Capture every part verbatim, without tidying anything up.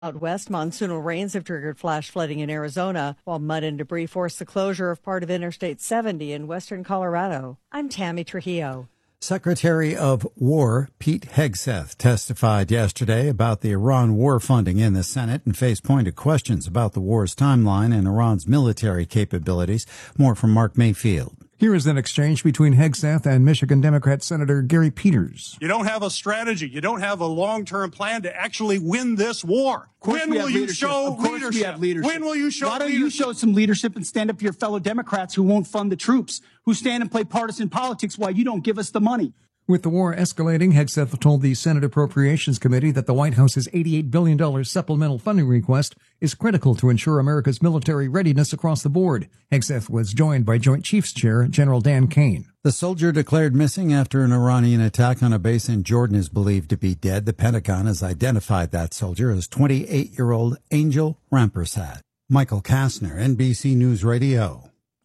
Out west, monsoonal rains have triggered flash flooding in Arizona, while mud and debris forced the closure of part of Interstate seventy in western Colorado. I'm Tammy Trujillo. Secretary of War Pete Hegseth testified yesterday about the Iran war funding in the Senate and faced pointed questions about the war's timeline and Iran's military capabilities. More from Mark Mayfield. Here is an exchange between Hegseth and Michigan Democrat Senator Gary Peters. You don't have a strategy. You don't have a long-term plan to actually win this war. When will you show leadership? We have leadership? When will you show Why don't leadership? you show some leadership and stand up to your fellow Democrats who won't fund the troops, who stand and play partisan politics while you don't give us the money? With the war escalating, Hegseth told the Senate Appropriations Committee that the White House's eighty-eight billion dollars supplemental funding request is critical to ensure America's military readiness across the board. Hegseth was joined by Joint Chiefs Chair General Dan Kane. The soldier declared missing after an Iranian attack on a base in Jordan is believed to be dead. The Pentagon has identified that soldier as twenty-eight-year-old Angel Rampersad. Michael Kastner, N B C News Radio.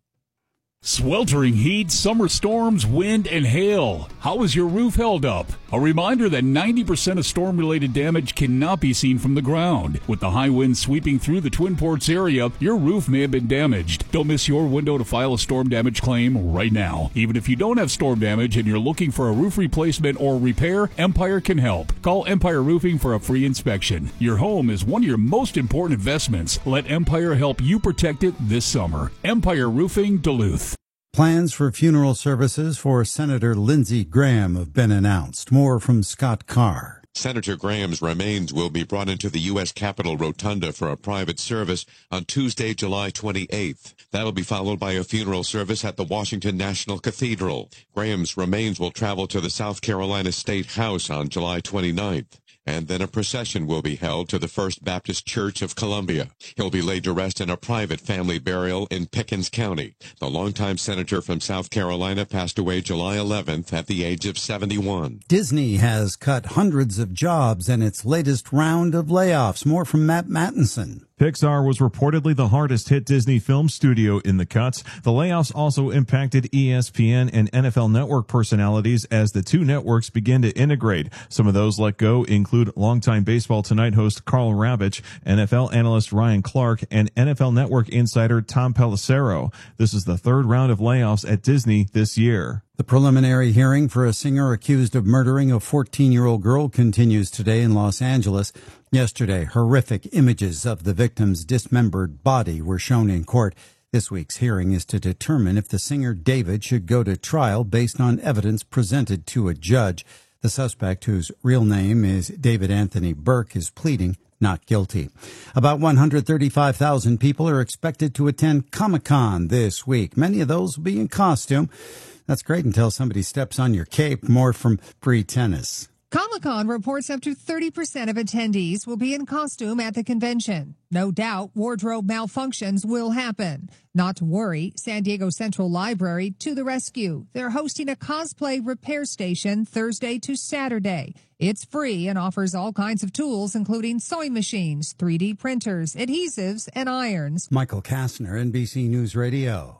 Sweltering heat, summer storms, wind, and hail. How is your roof held up? A reminder that ninety percent of storm-related damage cannot be seen from the ground. With the high winds sweeping through the Twin Ports area, your roof may have been damaged. Don't miss your window to file a storm damage claim right now. Even if you don't have storm damage and you're looking for a roof replacement or repair, Empire can help. Call Empire Roofing for a free inspection. Your home is one of your most important investments. Let Empire help you protect it this summer. Empire Roofing, Duluth. Plans for funeral services for Senator Lindsey Graham have been announced. More from Scott Carr. Senator Graham's remains will be brought into the U S Capitol Rotunda for a private service on Tuesday, July twenty-eighth. That'll be followed by a funeral service at the Washington National Cathedral. Graham's remains will travel to the South Carolina State House on July twenty-ninth. And then a procession will be held to the First Baptist Church of Columbia. He'll be laid to rest in a private family burial in Pickens County. The longtime senator from South Carolina passed away July eleventh at the age of seventy-one. Disney has cut hundreds of jobs in its latest round of layoffs. More from Matt Mattinson. Pixar was reportedly the hardest hit Disney film studio in the cuts. The layoffs also impacted E S P N and N F L Network personalities as the two networks begin to integrate. Some of those let go include longtime Baseball Tonight host Carl Ravitch, N F L analyst Ryan Clark, and N F L Network insider Tom Pelissero. This is the third round of layoffs at Disney this year. The preliminary hearing for a singer accused of murdering a fourteen-year-old girl continues today in Los Angeles. Yesterday, horrific images of the victim's dismembered body were shown in court. This week's hearing is to determine if the singer David should go to trial based on evidence presented to a judge. The suspect, whose real name is David Anthony Burke, is pleading not guilty. About one hundred thirty-five thousand people are expected to attend Comic-Con this week. Many of those will be in costume. That's great until somebody steps on your cape. More from Bree Tennis. Comic-Con reports up to thirty percent of attendees will be in costume at the convention. No doubt wardrobe malfunctions will happen. Not to worry, San Diego Central Library to the rescue. They're hosting a cosplay repair station Thursday to Saturday. It's free and offers all kinds of tools, including sewing machines, three D printers, adhesives, and irons. Michael Kastner, N B C News Radio.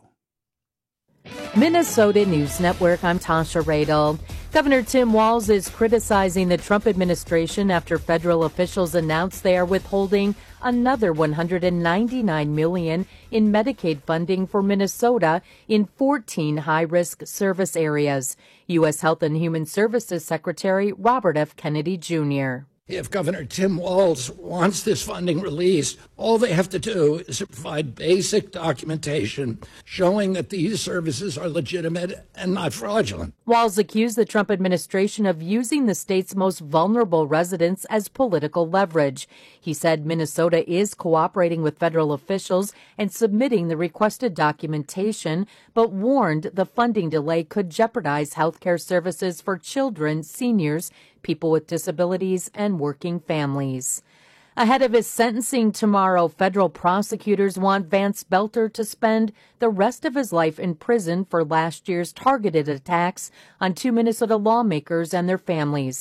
Minnesota News Network, I'm Tasha Radel. Governor Tim Walz is criticizing the Trump administration after federal officials announced they are withholding another one hundred ninety-nine million dollars in Medicaid funding for Minnesota in fourteen high-risk service areas. U S Health and Human Services Secretary Robert F. Kennedy Junior If Governor Tim Walz wants this funding released, all they have to do is provide basic documentation showing that these services are legitimate and not fraudulent. Walz accused the Trump administration of using the state's most vulnerable residents as political leverage. He said Minnesota is cooperating with federal officials and submitting the requested documentation, but warned the funding delay could jeopardize health care services for children, seniors, people with disabilities, and working families. Ahead of his sentencing tomorrow, federal prosecutors want Vance Belter to spend the rest of his life in prison for last year's targeted attacks on two Minnesota lawmakers and their families.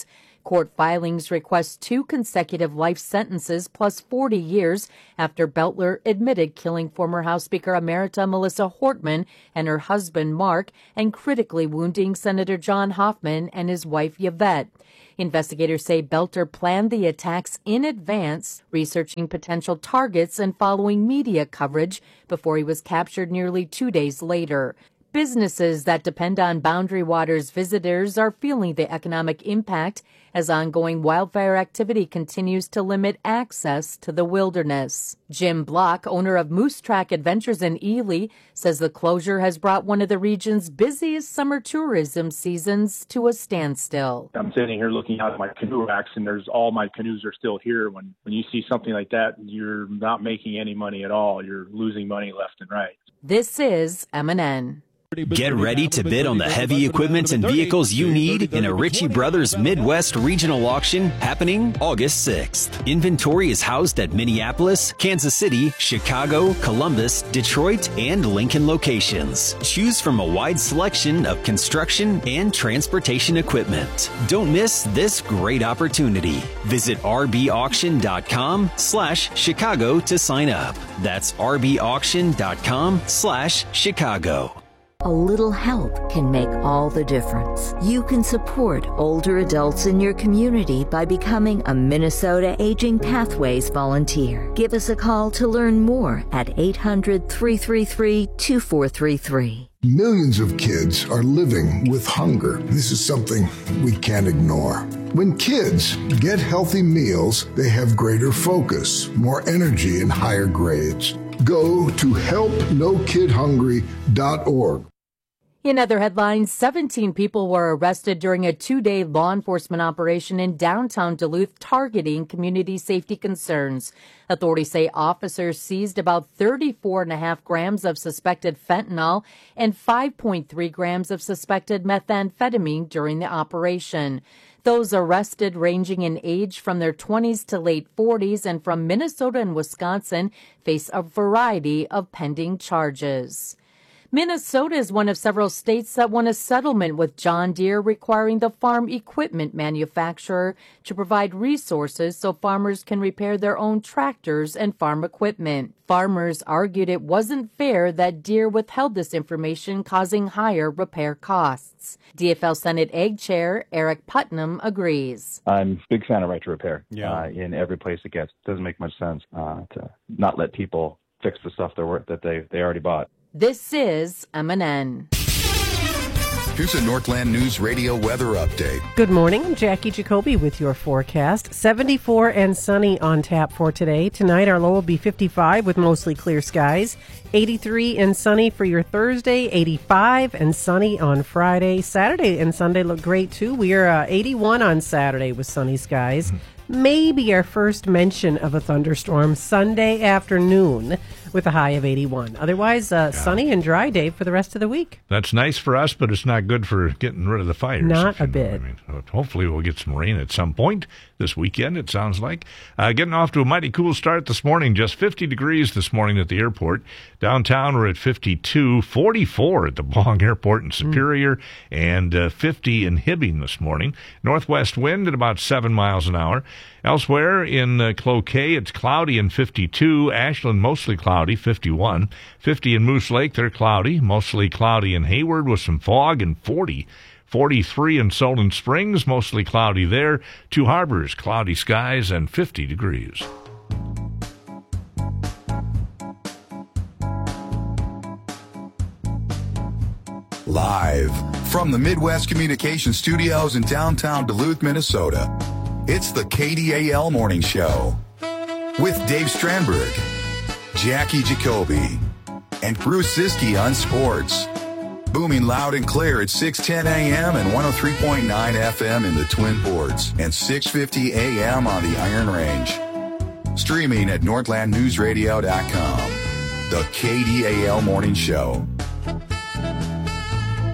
Court filings request two consecutive life sentences plus forty years after Beltler admitted killing former House Speaker Emerita Melissa Hortman and her husband Mark and critically wounding Senator John Hoffman and his wife Yvette. Investigators say Belter planned the attacks in advance, researching potential targets and following media coverage before he was captured nearly two days later. Businesses that depend on Boundary Waters visitors are feeling the economic impact as ongoing wildfire activity continues to limit access to the wilderness. Jim Block, owner of Moose Track Adventures in Ely, says the closure has brought one of the region's busiest summer tourism seasons to a standstill. I'm sitting here looking out at my canoe racks, and there's all my canoes are still here. When, when you see something like that, you're not making any money at all. You're losing money left and right. This is M N N. Get ready to bid on the heavy equipment and vehicles you need in a Ritchie Brothers Midwest Regional Auction happening August sixth. Inventory is housed at Minneapolis, Kansas City, Chicago, Columbus, Detroit, and Lincoln locations. Choose from a wide selection of construction and transportation equipment. Don't miss this great opportunity. Visit rbauction.com slash Chicago to sign up. That's rbauction.com slash Chicago. A little help can make all the difference. You can support older adults in your community by becoming a Minnesota Aging Pathways volunteer. Give us a call to learn more at eight hundred, three three three, two four three three. Millions of kids are living with hunger. This is something we can't ignore. When kids get healthy meals, they have greater focus, more energy, and higher grades. Go to help no kid hungry dot org. In other headlines, seventeen people were arrested during a two-day law enforcement operation in downtown Duluth targeting community safety concerns. Authorities say officers seized about thirty-four and a half grams of suspected fentanyl and five point three grams of suspected methamphetamine during the operation. Those arrested, ranging in age from their twenties to late forties and from Minnesota and Wisconsin, face a variety of pending charges. Minnesota is one of several states that won a settlement with John Deere requiring the farm equipment manufacturer to provide resources so farmers can repair their own tractors and farm equipment. Farmers argued it wasn't fair that Deere withheld this information, causing higher repair costs. D F L Senate Ag Chair Eric Putnam agrees. I'm a big fan of right to repair yeah. uh, in every place it gets. It doesn't make much sense uh, to not let people fix the stuff that they, they already bought. This is M N N. Here's a Northland News Radio weather update. Good morning. I'm Jackie Jacoby with your forecast. seventy-four and sunny on tap for today. Tonight our low will be fifty-five with mostly clear skies. eighty-three and sunny for your Thursday. eighty-five and sunny on Friday. Saturday and Sunday look great too. We are uh, eighty-one on Saturday with sunny skies. Maybe our first mention of a thunderstorm Sunday afternoon with a high of eighty-one. Otherwise, uh, yeah. sunny and dry day for the rest of the week. That's nice for us, but it's not good for getting rid of the fires. Not a bit. I mean, hopefully we'll get some rain at some point this weekend, it sounds like. Uh, getting off to a mighty cool start this morning. Just fifty degrees this morning at the airport. Downtown we're at fifty-two, forty-four at the Bong Airport in Superior, mm. and uh, fifty in Hibbing this morning. Northwest wind at about seven miles an hour. Elsewhere in uh, Cloquet, it's cloudy and fifty-two. Ashland, mostly cloudy, fifty-one. fifty in Moose Lake, they're cloudy. Mostly cloudy in Hayward with some fog, and forty. forty-three in Solon Springs, mostly cloudy there. Two Harbors, cloudy skies, and fifty degrees. Live from the Midwest Communications Studios in downtown Duluth, Minnesota. It's the K D A L Morning Show with Dave Strandberg, Jackie Jacoby, and Bruce Siski on sports. Booming loud and clear at six ten a.m. and one oh three point nine F M in the Twin Ports and six fifty a.m. on the Iron Range. Streaming at northland news radio dot com. The K D A L Morning Show.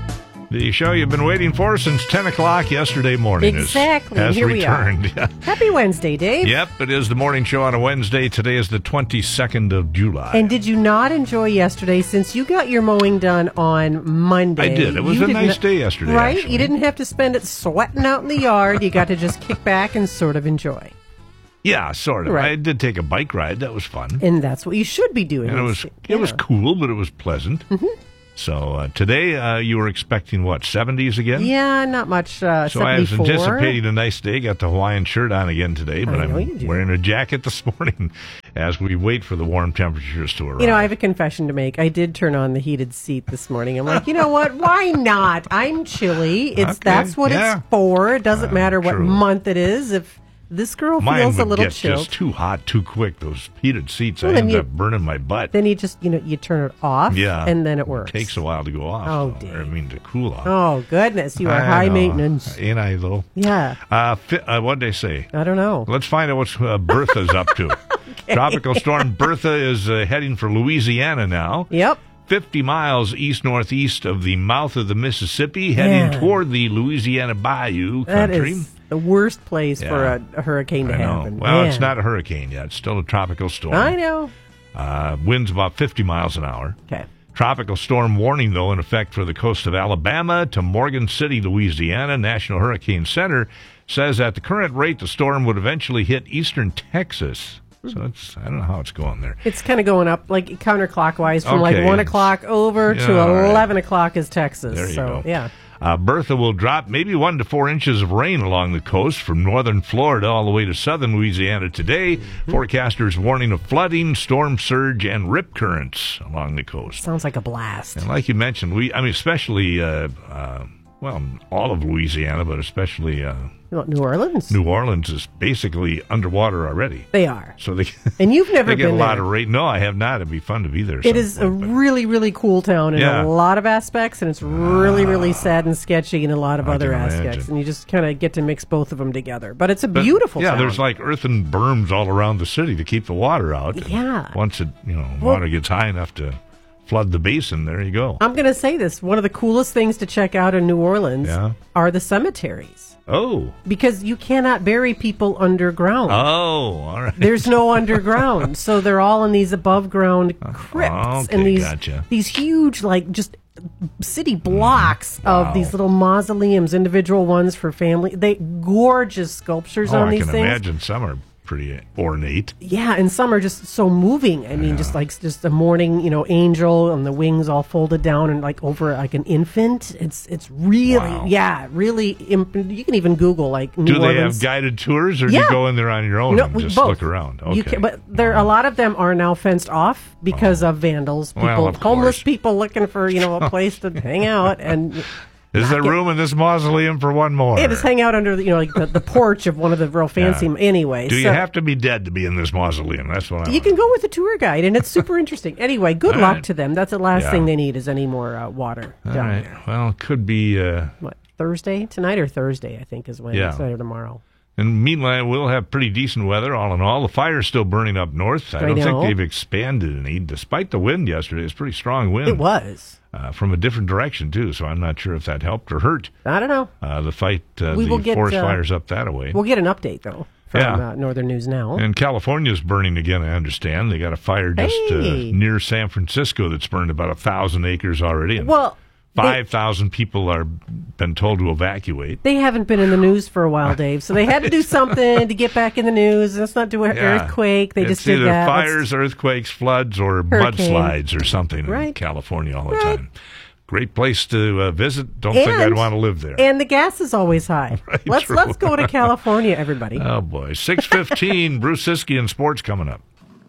The show you've been waiting for since ten o'clock yesterday morning exactly. has, has Here returned. We are. Happy Wednesday, Dave. Yep, it is the morning show on a Wednesday. Today is the twenty-second of July. And did you not enjoy yesterday since you got your mowing done on Monday? I did. It was you a nice not, day yesterday, right? actually. You didn't have to spend it sweating out in the yard. You got to just kick back and sort of enjoy. Yeah, sort of. Right. I did take a bike ride. That was fun. And that's what you should be doing. And it was, yeah. it was cool, but it was pleasant. Mm-hmm. So uh, today uh, you were expecting, what, seventies again? Yeah, not much. Uh, so I was seventy-four. anticipating a nice day. Got the Hawaiian shirt on again today, but I know I'm you do. wearing a jacket this morning as we wait for the warm temperatures to arrive. You know, I have a confession to make. I did turn on the heated seat this morning. I'm like, you know what? Why not? I'm chilly. It's Okay, That's what yeah. it's for. It doesn't Uh, matter what true. month it is. If this girl Mine feels would a little get chilled, just too hot too quick. Those heated seats, Well, I then end you- up burning my butt. then you just, you know, you turn it off, Yeah, and then it works. takes a while to go off. Oh, though, or, I mean, to cool off. Oh, goodness. You are I high know. maintenance. Ain't I, though? Yeah. Uh, fi- uh, what'd they say? I don't know. Let's find out what uh, Bertha's up to. Tropical storm Bertha is uh, heading for Louisiana now. Yep. fifty miles east-northeast of the mouth of the Mississippi, heading Man. toward the Louisiana Bayou That country. is the worst place Yeah. for a, a hurricane to I know. happen. Well, it's Man. not a hurricane yet. It's still a tropical storm. I know. Uh, winds about fifty miles an hour. Okay. Tropical storm warning, though, in effect for the coast of Alabama to Morgan City, Louisiana. National Hurricane Center says at the current rate, the storm would eventually hit eastern Texas. So it's, I don't know how it's going there. It's kind of going up like counterclockwise from Okay. like one o'clock over Yeah, to all right. eleven o'clock is Texas. There you so go. yeah. Uh, Bertha will drop maybe one to four inches of rain along the coast from northern Florida all the way to southern Louisiana today. Mm-hmm. Forecasters warning of flooding, storm surge, and rip currents along the coast. Sounds like a blast. And like you mentioned, we I mean, especially, uh, uh, well, all of Louisiana, but especially uh, You know, New Orleans. New Orleans is basically underwater already. They are. So they And you've never they get been a lot there. of rain. No, I have not. It'd be fun to be there. It is a really, really cool town in Yeah. a lot of aspects, and it's really, really sad and sketchy in a lot of I other can aspects. imagine. And you just kind of get to mix both of them together. But it's a But, beautiful yeah, town. there's like earthen berms all around the city to keep the water out. And Yeah. once it, you know, Well- water gets high enough to flood the basin, there you go. I'm going to say this. One of the coolest things to check out in New Orleans Yeah. are the cemeteries. Oh. Because you cannot bury people underground. Oh, all right. There's no underground, so they're all in these above ground crypts okay, and these gotcha. these huge, like, just city blocks of these little mausoleums, individual ones for family. They gorgeous sculptures Oh, on I these can things. imagine some are pretty ornate. Yeah, and some are just so moving. I mean, just like just a morning, you know, angel and the wings all folded down and like over like an infant. It's it's really Wow. yeah, really. Imp- you can even Google like New Do they Orleans. have guided tours, or do Yeah. you go in there on your own No, and we- just both. look around? Okay. You can, but there a lot of them are now fenced off because of vandals, people, Well, of homeless course. people looking for you know a place to hang out and. Is there room in this mausoleum for one more? Yeah, just hang out under the, you know like the, the porch of one of the real fancy. Yeah. Anyway, Do you so have to be dead to be in this mausoleum? That's what I you can go with a tour guide, and it's super interesting. Anyway, good All luck right. to them. That's the last Yeah. thing they need is any more uh, water All down right. there. Well, it could be. Uh, What Thursday tonight or Thursday? I think is when Yeah. tonight or tomorrow. and meanwhile, we'll have pretty decent weather all in all. The fire's still burning up north. I I don't think know. they've expanded any, despite the wind yesterday. It's pretty strong wind. It was. Uh, from a different direction, too, so I'm not sure if that helped or hurt I don't know. uh, the fight, uh, We will the get, forest uh, fires up that way. We'll get an update though from Yeah. uh, Northern News Now. And California's burning again, I understand. They got a fire just Hey. uh, near San Francisco that's burned about a thousand acres already. And Well, they- five thousand people are been told to evacuate. They haven't been in the news for a while, Dave. So they had to do something to get back in the news. Let's not do an Yeah. earthquake. They it's just did either that. Let's- fires, earthquakes, floods, or Hurricane. mudslides or something Right. in California all the Right. time. Great place to uh, visit. Don't think I'd And- want to live there. And the gas is always high. Right, let's true. let's go to California, everybody. Oh, boy. six fifteen, Bruce Siskey and sports coming up.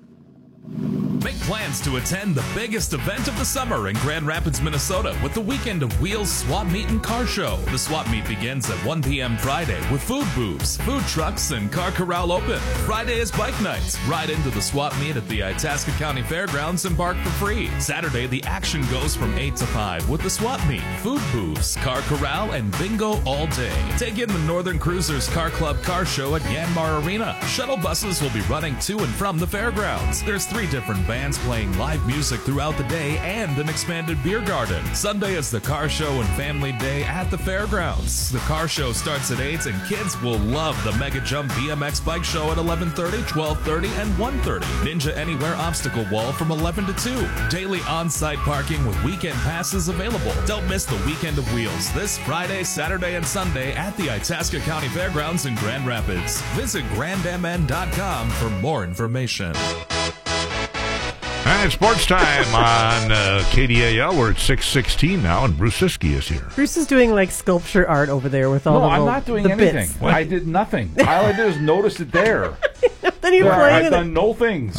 Make plans to attend the biggest event of the summer in Grand Rapids, Minnesota with the Weekend of Wheels Swap Meet and Car Show. The swap meet begins at one p.m. Friday with food booths, food trucks, and car corral open. Friday is bike nights. Ride into the swap meet at the Itasca County Fairgrounds and park for free. Saturday, the action goes from eight to five with the swap meet, food booths, car corral, and bingo all day. Take in the Northern Cruisers Car Club Car Show at Yanmar Arena. Shuttle buses will be running to and from the fairgrounds. There's three different bands playing live music throughout the day and an expanded beer garden. Sunday is the car show and family day at the fairgrounds. The car show starts at eight, and kids will love the Mega Jump B M X bike show at eleven thirty, twelve thirty, and one thirty. Ninja Anywhere obstacle wall from eleven to two. Daily on-site parking with weekend passes available. Don't miss the Weekend of Wheels this Friday, Saturday, and Sunday at the Itasca County Fairgrounds in Grand Rapids. Visit grand m n dot com for more information. All right, sports time on uh, K D A L. We're at six sixteen now, and Bruce Siski is here. Bruce is doing like sculpture art over there with all no, the I'm little, not doing the anything. bits. I did nothing. All I did is notice it there. Then you're there, playing I've it. done no things.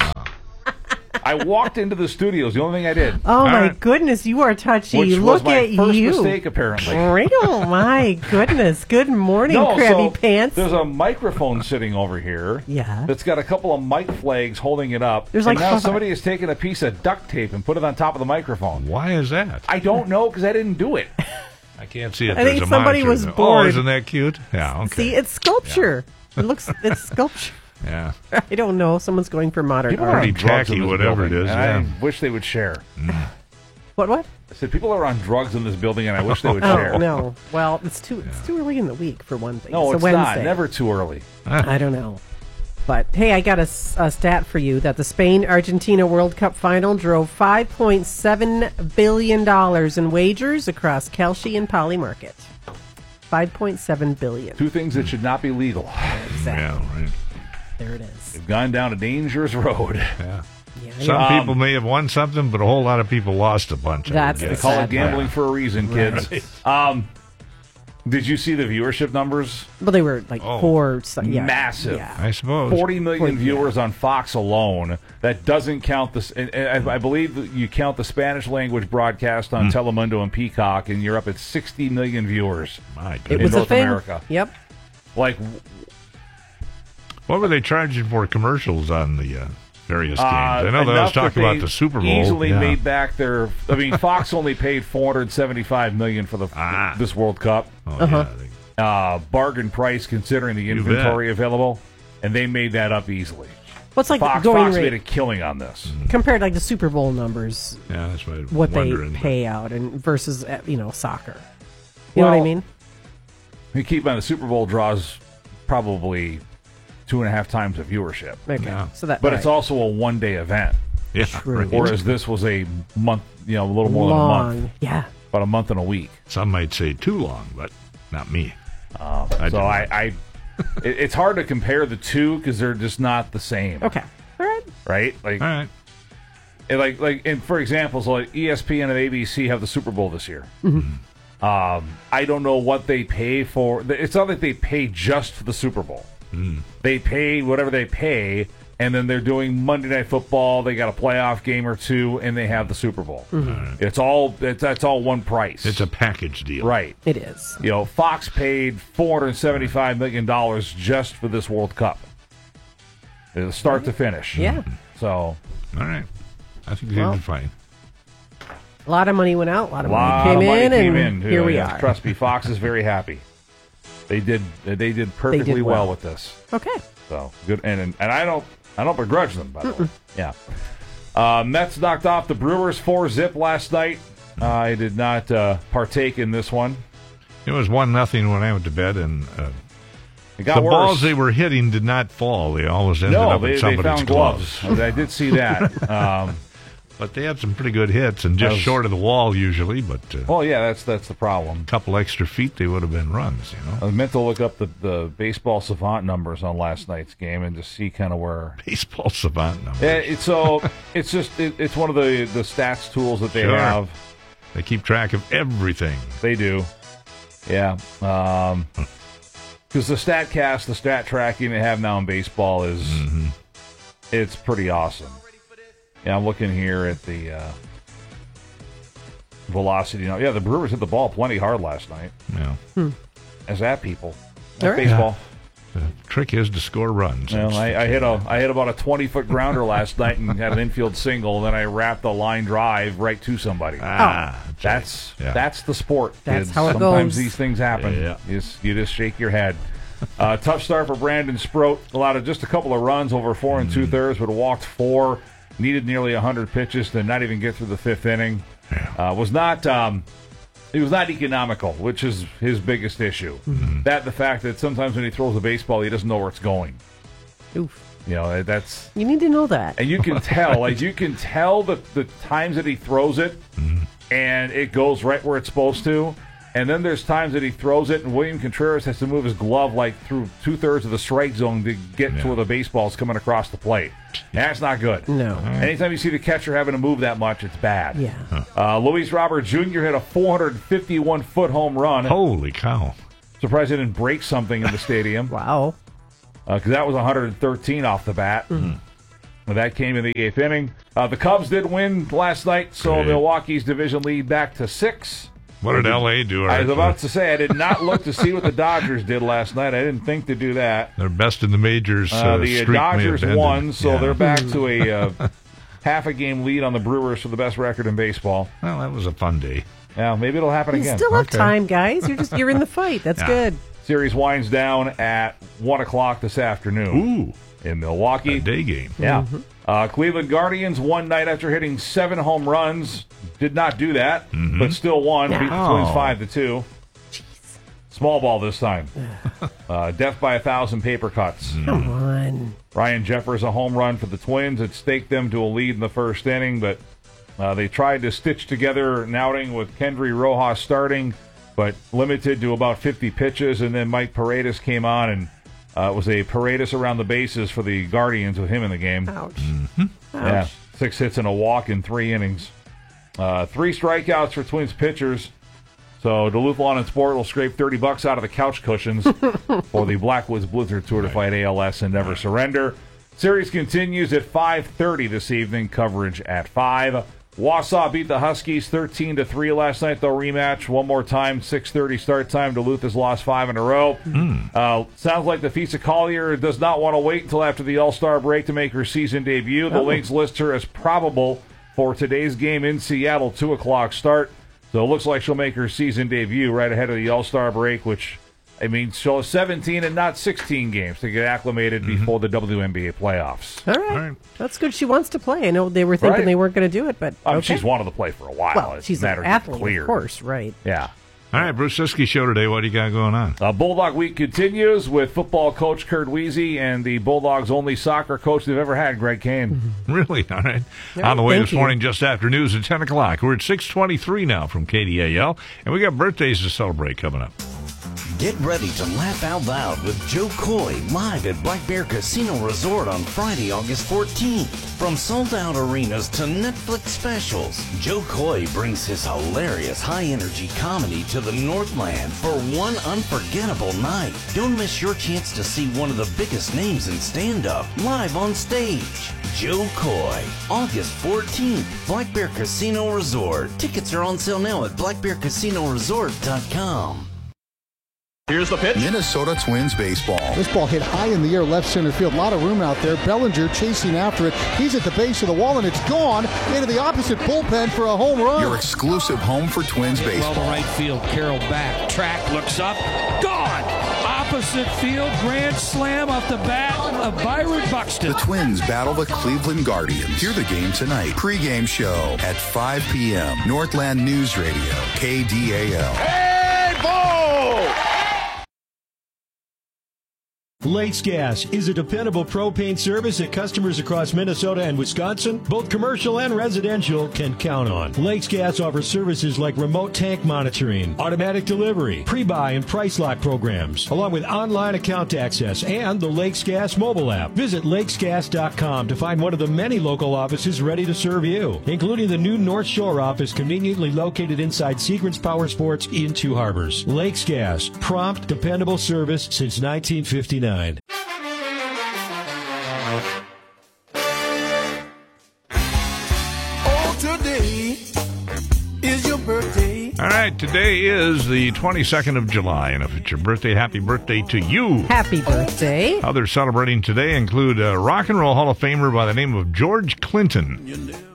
I walked into the studios. The only thing I did. Oh All my right. goodness, you are touchy. Which Look was my at first you. mistake, apparently. Oh my goodness. Good morning, No, crabby so pants. there's a microphone sitting over here. Yeah. That's got a couple of mic flags holding it up. There's and like now five. somebody has taken a piece of duct tape and put it on top of the microphone. Why is that? I don't know because I didn't do it. I can't see it. I There's think a somebody monitor was there. bored. Oh, isn't that cute? Yeah, okay. See, it's sculpture. It looks, it's sculpture. Yeah. I don't know. Someone's going for modern People art. are on drugs tacky, in this whatever it building, is, and yeah. I wish they would share. What, what? I said people are on drugs in this building, and I wish they would Oh, share. no. Well, it's too it's too early in the week, for one thing. No, it's, it's a not. Wednesday. Never too early. I don't know. But, hey, I got a, s- a stat for you that the Spain-Argentina World Cup final drove five point seven billion dollars in wagers across Kelce and Poly Market. five point seven billion dollars. Two things that should not be legal. Exactly. Yeah, right. There it is. They've gone down a dangerous road. Yeah. Yeah, Some Um, people may have won something, but a whole lot of people lost a bunch. I That's would They guess. call it sad gambling part. for a reason, kids. Um, did you see the viewership numbers? Well, they were like Oh. four. So, yeah. Massive. Yeah. I suppose. forty million Forty, viewers on Fox alone. That doesn't count this. And, and I, I believe that you count the Spanish language broadcast on Hmm. Telemundo and Peacock, and you're up at sixty million viewers My It in goodness. was North a thing. America. Yep. Like What were they charging for commercials on the uh, various games? uh, I know they was enough that talking they about the Super Bowl. Easily Yeah. made back their. I mean, Fox only paid four hundred seventy-five million for the Ah. this World Cup. Oh, Uh-huh. yeah, they- Uh, bargain price considering the You inventory available, and they made that up easily. What's like Fox, the going Fox rate made a killing on this. compared to like the Super Bowl numbers, yeah, that's what, I'm what they wondering. pay out, and versus uh, you know soccer. You know what I Well, mean? We keep on the Super Bowl draws probably two and a half times the viewership. Okay, Yeah. so that. But all it's right. also a one day event. Yeah, True. right. Whereas this was a month, you know, a little more than a month. long. Yeah. About a month and a week. Some might say too long, but not me. Um, I so do. I, I it, it's hard to compare the two because they're just not the same. Okay. All right. Right? Like, All right. and like, like, and for example, so like E S P N and A B C have the Super Bowl this year. Mm-hmm. Um, I don't know what they pay for. It's not like they pay just for the Super Bowl. Mm. They pay whatever they pay, and then they're doing Monday Night Football. They got a playoff game or two, and they have the Super Bowl. Mm-hmm. It's all it's, that's all one price. It's a package deal. Right. It is. You know, Fox paid four hundred seventy-five million dollars just for this World Cup, uh, start to finish. Yeah. So All right. I think they Well, did fine. A lot of money went out. A lot a of lot money came of money in, came and in. here we Yeah, are. Trust me, Fox is very happy. They did they did perfectly well. well. with this. Okay. So good, and and, and I don't I don't begrudge them. By the way, yeah. Uh, Mets knocked off the Brewers four zip last night. I did not uh, partake in this one. It was one nothing when I went to bed, and uh, It got the worse. balls they were hitting did not fall. They always ended no, up they, in they somebody's found gloves. gloves. I did see that. Um, But they had some pretty good hits, and just was- short of the wall usually. But uh, well, yeah, that's that's the problem. a couple extra feet, they would have been runs. You know, I was meant to look up the, the baseball savant numbers on last night's game and just see kind of where. baseball savant numbers. Yeah, it's so it's just it, it's one of the the stats tools that they Sure. have. They keep track of everything. They do, yeah. Um, because the StatCast, the stat tracking they have now in baseball is Mm-hmm. it's pretty awesome. Yeah, I'm looking here at the uh, velocity. Now, yeah, the Brewers hit the ball plenty hard last night. Yeah. Hmm. As that people, That's All right. baseball. The trick is to score runs. Well, I, I hit a I hit about a twenty foot grounder last night and had an infield single, and then I wrapped a line drive right to somebody. Ah, That's yeah. that's the sport, That's kids. how it Sometimes goes. these things happen. Yeah. You just, you just shake your head. Uh, tough start for Brandon Sproat. A lot of just a couple of runs over four and two thirds, but walked four. needed nearly one hundred pitches to not even get through the fifth inning. Yeah. Uh, was not um, he was not economical, which is his biggest issue. Mm-hmm. That the fact that sometimes when he throws a baseball, he doesn't know where it's going. Oof. You know, that's You need to know that. and you can tell, like you can tell the the times that he throws it, Mm-hmm. and it goes right where it's supposed to. And then there's times that he throws it, and William Contreras has to move his glove like through two thirds of the strike zone to get Yeah. to where the baseball's coming across the plate. That's not good. No. Anytime you see the catcher having to move that much, it's bad. Yeah. Uh, Luis Robert Junior hit a four hundred fifty-one foot home run. Holy cow. Surprised he didn't break something in the stadium. Wow. Because that was one hundred thirteen off the bat. Mm-hmm. Well, that came in the eighth inning. Uh, the Cubs did win last night, so Great. Milwaukee's division lead back to six. What did L A do? I was about to say, I did not look to see what the Dodgers did last night. I didn't think to do that. They're best in the majors. Uh, Uh, the streak may have Dodgers ended. won, so Yeah. they're back to a uh, half a game lead on the Brewers for the best record in baseball. Well, that was a fun day. Yeah, maybe it'll happen You again. still have Okay. time, guys. You're just you're in the fight. That's Yeah. good. Series winds down at one o'clock this afternoon Ooh, in Milwaukee. a day game. Yeah. Uh, Cleveland Guardians won night after hitting seven home runs. Did not do that, Mhm. but still won. Beat the Oh. Twins five to two. Small ball this time. uh, death by a thousand paper cuts. Come on. Ryan Jeffers a home run for the Twins. It staked them to a lead in the first inning, but uh, they tried to stitch together an outing with Kendry Rojas starting, but limited to about fifty pitches. And then Mike Paredes came on, and uh, it was a Paredes around the bases for the Guardians with him in the game. Ouch. Yeah, Ouch. six hits and a walk in three innings. Uh, three strikeouts for Twins pitchers. So Duluth Lawn and Sport will scrape thirty bucks out of the couch cushions for the Blackwoods Blizzard Tour to fight A L S and never surrender. Series continues at five thirty this evening. Coverage at five. Wausau beat the Huskies thirteen to three last night. They'll rematch one more time. six thirty start time. Duluth has lost five in a row. Mm. Uh, sounds like the Fisa Collier does not want to wait until after the All-Star break to make her season debut. The Oh. Lynx list her as probable for today's game in Seattle, two o'clock start. So it looks like she'll make her season debut right ahead of the All-Star break, which, I mean, she'll have seventeen and not sixteen games to get acclimated Mm-hmm. before the W N B A playoffs. All right. All right. That's good. She wants to play. I know they were thinking Right. they weren't going to do it, but Um, okay. She's wanted to play for a while. well, It's she's a an matter of athlete, clear. of course, right? Yeah. All right, Bruce Siskey show today. What do you got going on? Uh, Bulldog Week continues with football coach Kurt Weezy and the Bulldogs' only soccer coach they've ever had, Greg Kane. Really? All right. Yeah, On the way thank this you. morning, just after news at ten o'clock. We're at six twenty-three now from K D A L, and we got birthdays to celebrate coming up. Get ready to laugh out loud with Joe Coy live at Black Bear Casino Resort on Friday, August fourteenth. From sold-out arenas to Netflix specials, Joe Coy brings his hilarious high-energy comedy to the Northland for one unforgettable night. Don't miss your chance to see one of the biggest names in stand-up live on stage. Joe Coy, August fourteenth, Black Bear Casino Resort. Tickets are on sale now at black bear casino resort dot com. Here's the pitch. Minnesota Twins baseball. This ball hit high in the air, left center field. A lot of room out there. Bellinger chasing after it. He's at the base of the wall, and it's gone into the opposite bullpen for a home run. Your exclusive home for Twins baseball. Well to right field. Carroll back. Track looks up. Gone. Opposite field. Grand slam off the bat of Byron Buxton. The Twins battle the Cleveland Guardians. Hear the game tonight. Pre-game show at five p.m. Northland News Radio, K D A L. Hey, ball! Lakes Gas is a dependable propane service that customers across Minnesota and Wisconsin, both commercial and residential, can count on. Lakes Gas offers services like remote tank monitoring, automatic delivery, pre-buy and price lock programs, along with online account access and the Lakes Gas mobile app. Visit lakes gas dot com to find one of the many local offices ready to serve you, including the new North Shore office conveniently located inside Segrants Power Sports in Two Harbors. Lakes Gas, prompt, dependable service since nineteen fifty-nine. Oh, today is your birthday. All right, today is the twenty-second of July, and if it's your birthday, happy birthday to you. Happy birthday. Others celebrating today include a Rock and Roll Hall of Famer by the name of George Clinton,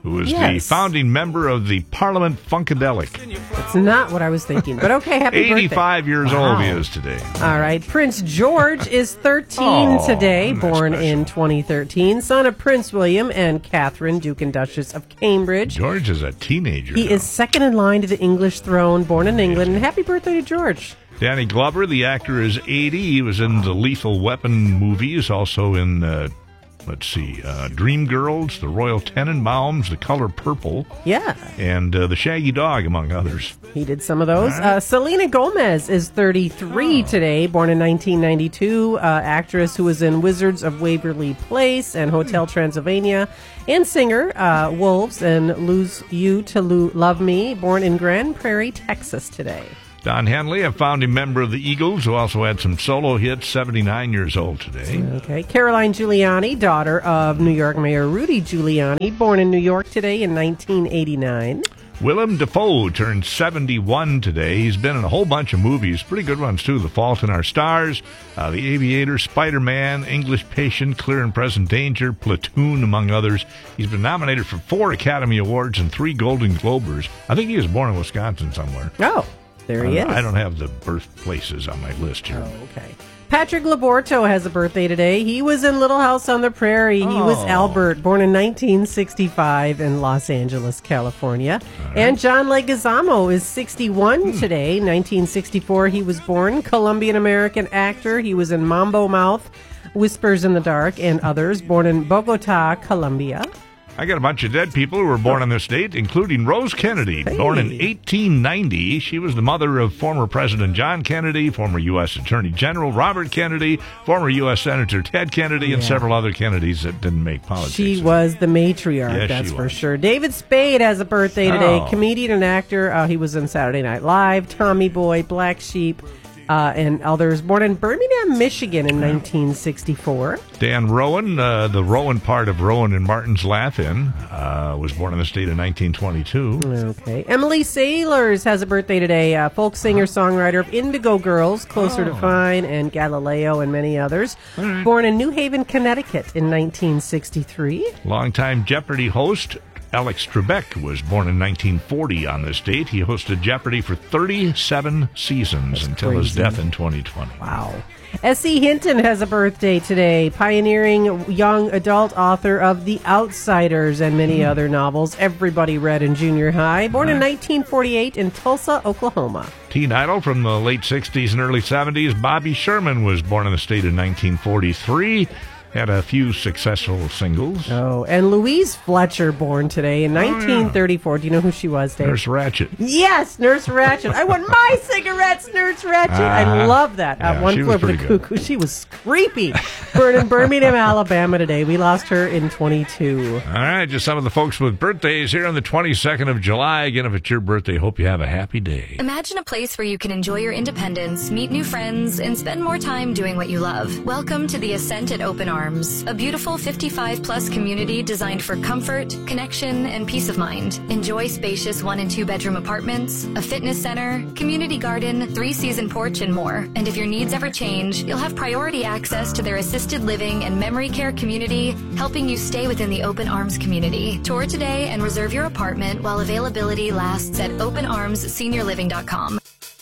who was Yes. the founding member of the Parliament Funkadelic. That's not what I was thinking, but okay, happy birthday. eighty-five years Wow. old he is today. All right, Prince George is thirteen Oh, today, isn't that born special? in twenty thirteen, son of Prince William and Catherine, Duke and Duchess of Cambridge. George is a teenager. He now. is second in line to the English throne, born in England, and happy birthday to George. Danny Glover, the actor, is eighty. He was in the Lethal Weapon movies, also in, uh, let's see, uh, Dreamgirls, The Royal Tenenbaums, The Color Purple. Yeah. And uh, The Shaggy Dog, among others. He did some of those. Uh, Selena Gomez is thirty-three today, born in nineteen ninety-two, uh, actress who was in Wizards of Waverly Place and Hotel Transylvania, and singer, uh, Wolves and Lose You to Lo- Love Me, born in Grand Prairie, Texas today. Don Henley, a founding member of the Eagles, who also had some solo hits, seventy-nine years old today. Okay. Caroline Giuliani, daughter of New York Mayor Rudy Giuliani, born in New York today in nineteen eighty-nine. Willem Dafoe turned seventy-one today. He's been in a whole bunch of movies, pretty good ones too. The Fault in Our Stars, uh, The Aviator, Spider-Man, English Patient, Clear and Present Danger, Platoon, among others. He's been nominated for four Academy Awards and three Golden Globers. I think he was born in Wisconsin somewhere. Oh, there he I, is. I don't have the birthplaces on my list here. Oh, okay. Patrick Laborto has a birthday today. He was in Little House on the Prairie. He was Oh. Albert, born in nineteen sixty-five in Los Angeles, California. And John Leguizamo is sixty-one Hmm. today. nineteen sixty-four he was born. Colombian-American actor. He was in Mambo Mouth, Whispers in the Dark, and others. Born in Bogota, Colombia. I got a bunch of dead people who were born on this date, including Rose Kennedy, Hey. born in eighteen ninety. She was the mother of former President John Kennedy, former U S Attorney General Robert Kennedy, former U S Senator Ted Kennedy, and Yeah. several other Kennedys that didn't make politics. She was the matriarch, Yes, that's she for was. sure. David Spade has a birthday today. Oh. Comedian and actor. Uh, he was in Saturday Night Live, Tommy Boy, Black Sheep, uh, and others. Born in Birmingham, Michigan in nineteen sixty-four. Dan Rowan, uh, the Rowan part of Rowan and Martin's Laugh-In, uh, was born in the state in nineteen twenty-two. Okay. Emily Sailors has a birthday today. Uh, folk singer, songwriter of Indigo Girls, Closer to Oh. Fine, and Galileo, and many others. Born in New Haven, Connecticut in nineteen sixty-three. Longtime Jeopardy host Alex Trebek was born in nineteen forty on this date. He hosted Jeopardy for thirty-seven seasons until his crazy. death in twenty twenty. Wow. S E. Hinton has a birthday today. Pioneering young adult author of The Outsiders and many other novels everybody read in junior high. Born in nineteen forty-eight in Tulsa, Oklahoma. Teen idol from the late sixties and early seventies, Bobby Sherman was born in the state in nineteen forty-three. Had a few successful singles. Oh, and Louise Fletcher born today in nineteen thirty-four. Do you know who she was, Dave? Nurse Ratched. Yes, Nurse Ratched. I want my cigarettes, Nurse Ratched. I Ah, love that. yeah, uh, One she Flew was Over the pretty good. Cuckoo. She was creepy. Born in Birmingham, Alabama today. We lost her in twenty-two. All right, just some of the folks with birthdays here on the twenty-second of July. Again, if it's your birthday, hope you have a happy day. Imagine a place where you can enjoy your independence, meet new friends, and spend more time doing what you love. Welcome to the Ascent at Open Arms, a beautiful fifty-five plus community designed for comfort, connection, and peace of mind. Enjoy spacious one and two bedroom apartments, a fitness center, community garden, three season porch, and more. And if your needs ever change, you'll have priority access to their assisted living and memory care community, helping you stay within the Open Arms community. Tour today and reserve your apartment while availability lasts at open arms senior living dot com.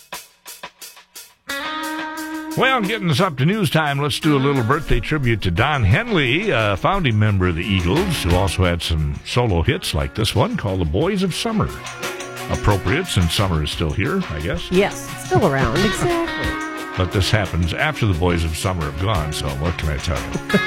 Well, getting us up to news time, let's do a little birthday tribute to Don Henley, a founding member of the Eagles, who also had some solo hits like this one called The Boys of Summer. Appropriate since summer is still here, I guess. Yes, it's still around. Exactly. But this happens after the Boys of Summer have gone, so what can I tell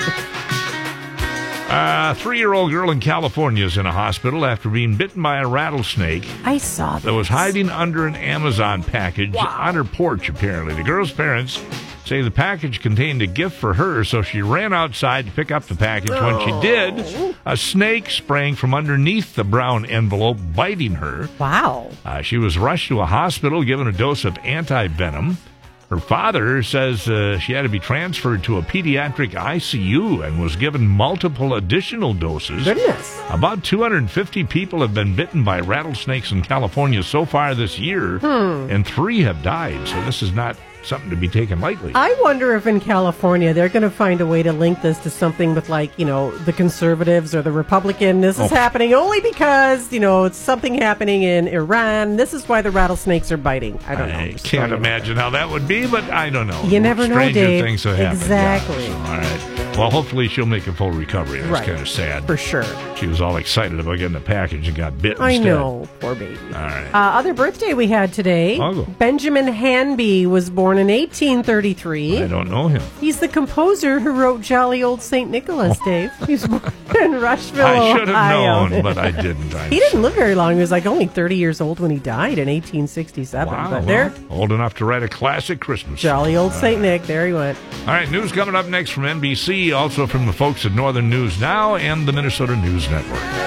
you? A three-year-old girl in California is in a hospital after being bitten by a rattlesnake. I saw that. That was hiding under an Amazon package on her porch, apparently. The girl's parents say the package contained a gift for her, so she ran outside to pick up the package. When she did, a snake sprang from underneath the brown envelope, biting her. Wow. Uh, she was rushed to a hospital, given a dose of anti-venom. Her father says uh, she had to be transferred to a pediatric I C U and was given multiple additional doses. Goodness. About two hundred fifty people have been bitten by rattlesnakes in California so far this year, Hmm. and three have died. So this is not something to be taken lightly. I wonder if in California they're going to find a way to link this to something with, like, you know, the conservatives or the Republican. This is Oh. happening only because, you know, it's something happening in Iran. This is why the rattlesnakes are biting. I don't know. I can't imagine how that would be, but I don't know. You never know, Stranger Dave. things have happened. Exactly. Yeah, so, all right. Well, hopefully she'll make a full recovery. That's Right. kind of sad. For sure. She was all excited about getting the package and got bit I instead. know. Poor baby. All right. Uh, other birthday we had today. I'll go. Benjamin Hanby was born in eighteen thirty-three. I don't know him. He's the composer who wrote Jolly Old Saint Nicholas, Dave. He was born in Rushville, I should have Ohio. known, but I didn't. I He didn't live very long. He was like only thirty years old when he died in eighteen sixty-seven. Wow, but well, there, old enough to write a classic Christmas. Jolly Old All Saint right. Nick. There he went. All right, news coming up next from N B C, also from the folks at Northern News Now and the Minnesota News Network.